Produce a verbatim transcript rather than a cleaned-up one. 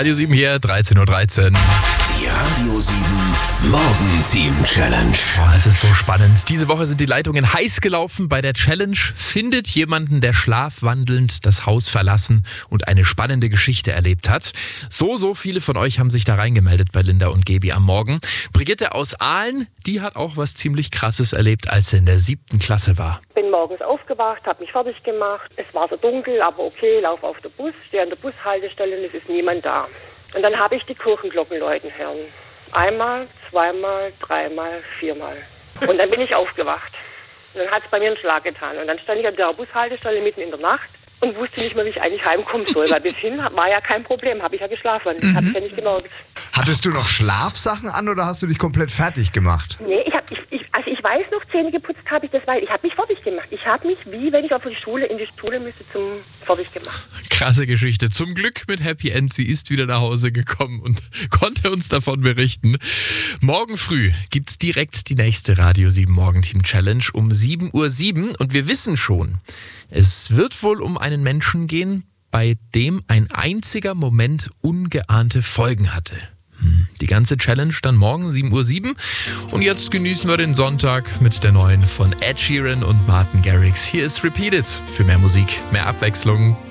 Radio sieben hier, dreizehn Uhr dreizehn. Die Radio sieben Morgen-Team Challenge. Boah, es ist so spannend. Diese Woche sind die Leitungen heiß gelaufen. Bei der Challenge findet jemanden, der schlafwandelnd das Haus verlassen und eine spannende Geschichte erlebt hat. So, so viele von euch haben sich da reingemeldet bei Linda und Gebi am Morgen. Brigitte aus Aalen, die hat auch was ziemlich Krasses erlebt, als sie in der siebten Klasse war. Bin morgens aufgewacht, habe mich fertig gemacht. Es war so dunkel, aber okay, lauf auf den Bus, stehe an der Bushaltestelle und es ist niemand da. Und dann habe ich die Kirchenglocken läuten hören. Einmal, zweimal, dreimal, viermal. Und dann bin ich aufgewacht. Und dann hat es bei mir einen Schlag getan. Und dann stand ich an der Bushaltestelle mitten in der Nacht und wusste nicht mehr, wie ich eigentlich heimkommen soll. Weil bis hin war ja kein Problem, habe ich ja geschlafen. Mhm. Habe ich ja nicht gemerkt. Hattest du noch Schlafsachen an oder hast du dich komplett fertig gemacht? Nee, ich hab, ich, ich, also ich weiß noch, Zähne geputzt habe ich das, weil ich habe mich fertig gemacht. Ich habe mich, wie wenn ich auf die Schule, in die Schule müsste, zum fertig gemacht. Krasse Geschichte. Zum Glück mit Happy End. Sie ist wieder nach Hause gekommen und konnte uns davon berichten. Morgen früh gibt's direkt die nächste Radio sieben Morgen-Team Challenge um sieben Uhr sieben. Und wir wissen schon, es wird wohl um einen Menschen gehen, bei dem ein einziger Moment ungeahnte Folgen hatte. Die ganze Challenge dann morgen sieben Uhr sieben. Und jetzt genießen wir den Sonntag mit der neuen von Ed Sheeran und Martin Garrix. Hier ist Repeat It. Für mehr Musik, mehr Abwechslung.